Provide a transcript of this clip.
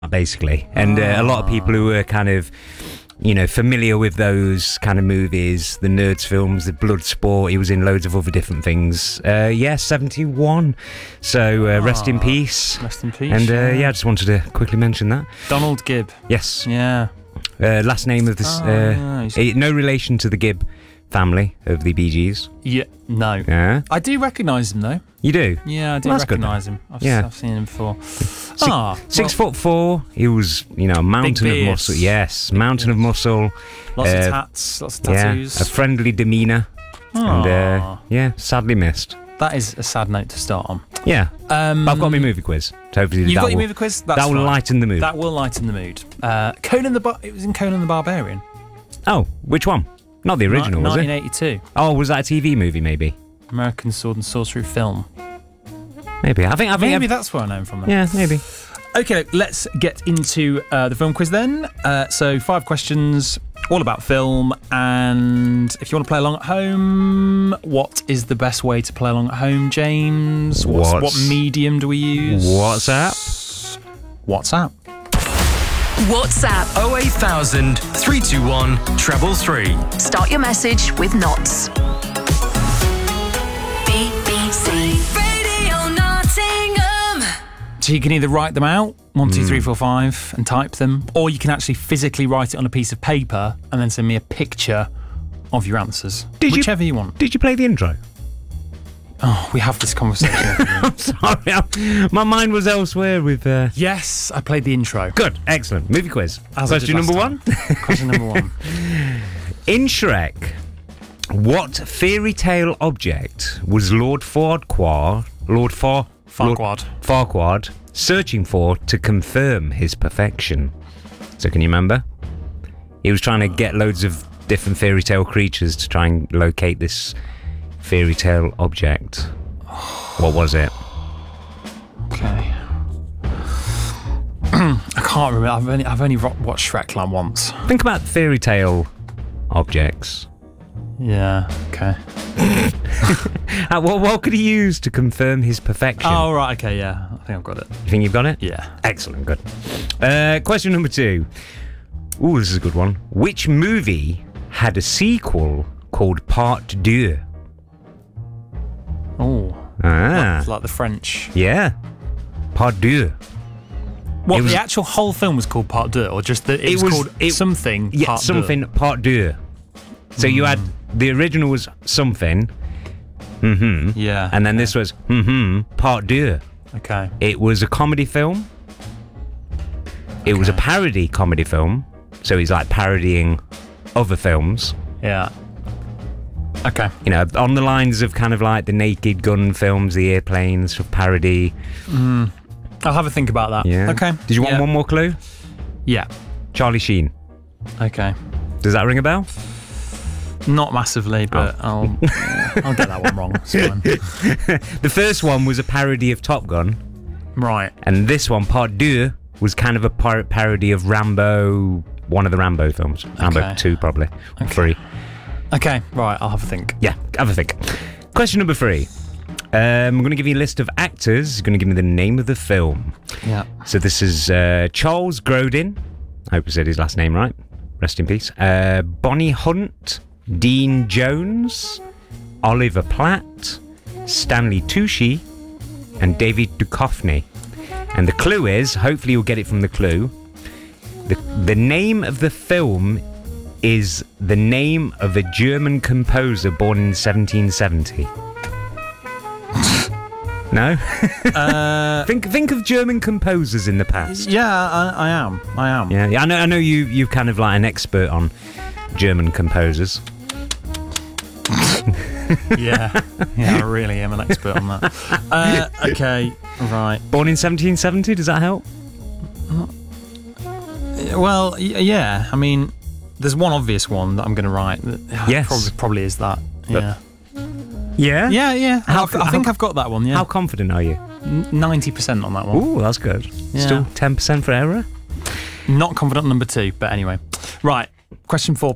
basically. And a lot of people who were kind of, familiar with those kind of movies, the Nerds films, the Bloodsport, he was in loads of other different things. 71. So rest in peace. Rest in peace. And I just wanted to quickly mention that. Donald Gibb. Yes. Yeah. Last name of this, no relation to the Gibb family of the Bee Gees. Yeah, no. Yeah. I do recognise him though. You do? Yeah, I do recognise him. I've seen him before. 6'4". He was, a mountain of muscle. Yes, mountain of muscle. Lots of tats, lots of tattoos. Yeah, a friendly demeanour. And sadly missed. That is a sad note to start on. Yeah. I've got my movie quiz. So hopefully you've got your movie quiz? That will lighten the mood. That will lighten the mood. It was in Conan the Barbarian. Oh, which one? Not the original, was it? 1982. Oh, was that a TV movie, maybe? American Sword and Sorcery film. Maybe. I think maybe that's where I know him from. Then. Yeah, maybe. Okay, let's get into the film quiz then. So 5 questions, all about film. And if you want to play along at home, what is the best way to play along at home, James? What medium do we use? WhatsApp. WhatsApp 08000 321 333. Start your message with Knots. BBC Radio Nottingham. So you can either write them out, 1, 2, 3, 4, 5, and type them, or you can actually physically write it on a piece of paper and then send me a picture of your answers. Whichever you want. Did you play the intro? Oh, we have this conversation. I'm sorry. My mind was elsewhere with... Yes, I played the intro. Good. Excellent. Movie quiz. Question number 1. Question number 1. In Shrek, what fairy tale object was Lord Farquaad searching for to confirm his perfection? So can you remember? He was trying to get loads of different fairy tale creatures to try and locate this fairy tale object. What was it? Okay. I can't remember. I've only watched Shrek like once. Think about fairy tale objects. Yeah. Okay. What could he use to confirm his perfection? Oh right. Okay. Yeah. I think I've got it. You think you've got it? Yeah. Excellent. Good. Question number 2. Ooh, this is a good one. Which movie had a sequel called Part 2? Oh. Like the French. Yeah. Part 2. What, the actual whole film was called Part 2, or just that it was called something Yeah, Part something 2? Part 2. So you had, the original was something, yeah, and then this was, Part 2. Okay. It was a comedy film. It was a parody comedy film. So he's like parodying other films. Yeah. Okay. On the lines of kind of like the Naked Gun films, the Airplanes, sort of parody. I'll have a think about that. Yeah. Okay. Did you want one more clue? Yeah. Charlie Sheen. Okay. Does that ring a bell? Not massively, but I'll get that one wrong. It's fine. The first one was a parody of Top Gun. Right. And this one, Part 2, was kind of a parody of Rambo, one of the Rambo films. Rambo 2, probably. Or 3. Okay, right, I'll have a think. Yeah, have a think. Question number 3. I'm going to give you a list of actors. You're going to give me the name of the film. Yeah. So this is Charles Grodin. I hope I said his last name right. Rest in peace. Bonnie Hunt, Dean Jones, Oliver Platt, Stanley Tucci, and David Duchovny. And the clue is, hopefully you'll get it from the clue, the name of the film is the name of a German composer born in 1770. No? Think of German composers in the past. Yeah, I am. Yeah, I know you're kind of like an expert on German composers. Yeah, I really am an expert on that. Okay, right. Born in 1770, does that help? Well, yeah, I mean, there's one obvious one that I'm going to write. Yes. Probably is that. Yeah. Yeah? Yeah. I think I've got that one, yeah. How confident are you? 90% on that one. Ooh, that's good. Yeah. Still 10% for error? Not confident on number 2, but anyway. Right, question 4.